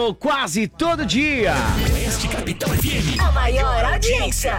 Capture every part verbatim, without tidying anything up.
Claro, quase todo dia. Oeste Capital F M. A maior audiência.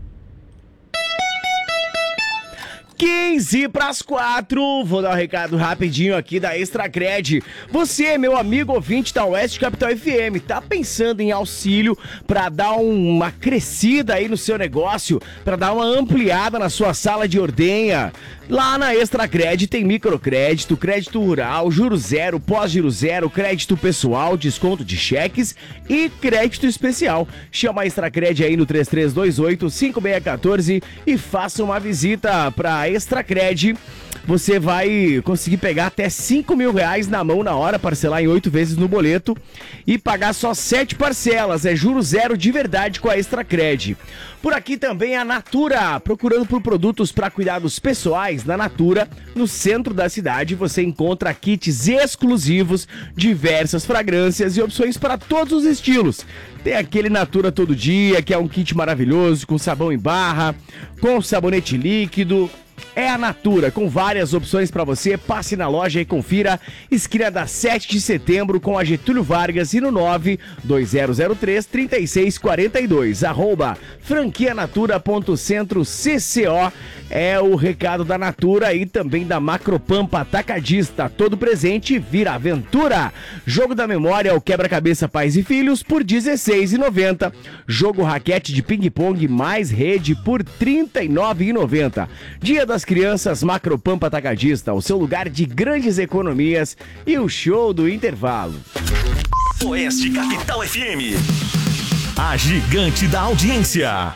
quinze para as quatro, vou dar um recado rapidinho aqui da Extracred. Você, meu amigo ouvinte da Oeste Capital F M, tá pensando em auxílio para dar uma crescida aí no seu negócio, para dar uma ampliada na sua sala de ordenha? Lá na Extracred tem microcrédito, crédito rural, juros zero, pós-giro zero, crédito pessoal, desconto de cheques e crédito especial. Chama a Extracred aí no três três dois oito, cinco seis um quatro e faça uma visita para Extracred. Você vai conseguir pegar até cinco mil reais na mão na hora, parcelar em oito vezes no boleto e pagar só sete parcelas. É juro zero de verdade com a Extracred. Por aqui também a Natura, procurando por produtos para cuidados pessoais. Na Natura, no centro da cidade, você encontra kits exclusivos, diversas fragrâncias e opções para todos os estilos. Tem aquele Natura Todo Dia, que é um kit maravilhoso, com sabão em barra, com sabonete líquido. É a Natura, com várias opções para você. Passe na loja e confira. Esquina da sete de setembro com a Getúlio Vargas e no nove dois zero zero três, três seis quatro dois. Arroba franquianatura.centro.cco é o recado da Natura e também da Macropampa Atacadista. Todo presente vira aventura. Jogo da memória, o quebra-cabeça Pais e Filhos por dezesseis reais e noventa centavos. Jogo raquete de ping-pong mais rede por trinta e nove reais e noventa centavos. Dia das Crianças, Macropampa Atacadista, o seu lugar de grandes economias e o show do intervalo. Oeste Capital F M. A gigante da audiência.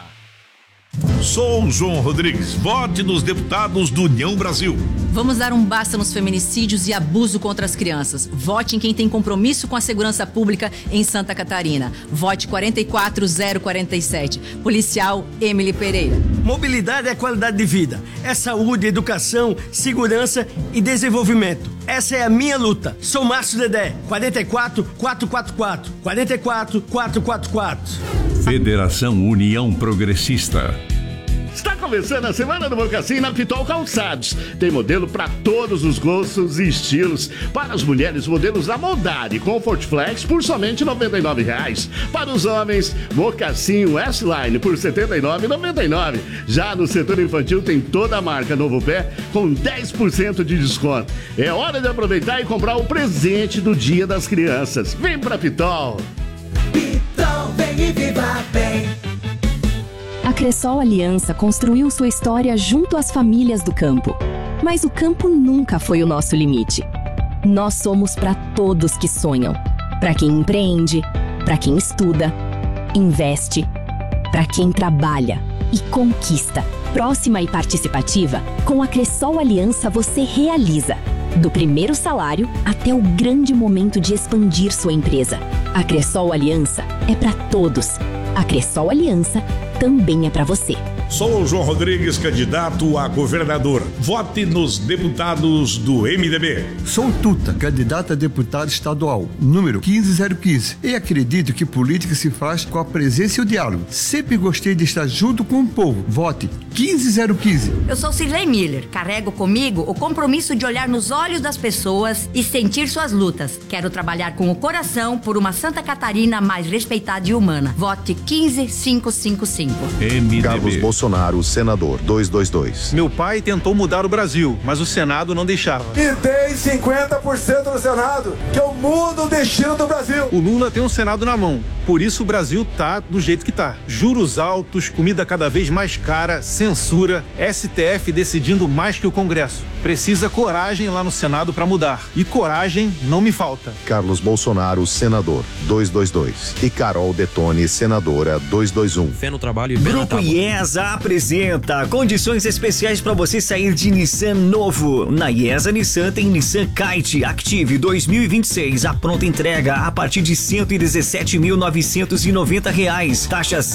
Sou João Rodrigues, vote nos deputados do União Brasil. Vamos dar um basta nos feminicídios e abuso contra as crianças. Vote em quem tem compromisso com a segurança pública em Santa Catarina. Vote quatro quatro zero quatro sete. Policial Emily Pereira. Mobilidade é qualidade de vida. É saúde, educação, segurança e desenvolvimento. Essa é a minha luta. Sou Márcio Dedé. quatro quatro quatro quatro quatro. quatro quatro quatro quatro quatro. Federação União Progressista. Está começando a semana do Mocassim na Pitol Calçados. Tem modelo para todos os gostos e estilos. Para as mulheres, modelos da Moldari Comfort Flex por somente noventa e nove reais. Para os homens, Mocassim S-Line por setenta e nove reais e noventa e nove centavos. Já no setor infantil tem toda a marca Novo Pé com dez por cento de desconto. É hora de aproveitar e comprar o presente do Dia das Crianças. Vem pra Pitol! Pitol, vem e viva bem. A Cressol Aliança construiu sua história junto às famílias do campo. Mas o campo nunca foi o nosso limite. Nós somos para todos que sonham. Para quem empreende, para quem estuda, investe, para quem trabalha e conquista. Próxima e participativa, com a Cressol Aliança você realiza. Do primeiro salário até o grande momento de expandir sua empresa. A Cressol Aliança é para todos. A Cressol Aliança também é para você. Sou o João Rodrigues, candidato a governador. Vote nos deputados do M D B. Sou Tuta, candidato a deputado estadual, número quinze zero quinze. E acredito que política se faz com a presença e o diálogo. Sempre gostei de estar junto com o povo. Vote quinze zero quinze. Eu sou Cirlei Miller. Carrego comigo o compromisso de olhar nos olhos das pessoas e sentir suas lutas. Quero trabalhar com o coração por uma Santa Catarina mais respeitada e humana. Vote quinze cinco cinco cinco. M D B. Carlos Bolsonaro, senador duzentos e vinte e dois. Meu pai tentou mudar o Brasil, mas o Senado não deixava. E tem cinquenta por cento no Senado, que é o mundo destino do Brasil. O Lula tem um Senado na mão, por isso o Brasil tá do jeito que tá. Juros altos, comida cada vez mais cara, censura, S T F decidindo mais que o Congresso. Precisa coragem lá no Senado para mudar. E coragem não me falta. Carlos Bolsonaro, senador duzentos e vinte e dois. E Carol Detone, senadora duzentos e vinte e um. Fé no trabalho e Grupo IESA apresenta condições especiais para você sair de Nissan novo. Na IESA Nissan tem Nissan Kite Active dois mil e vinte e seis. A pronta entrega a partir de cento e dezessete mil novecentos e noventa reais. Taxa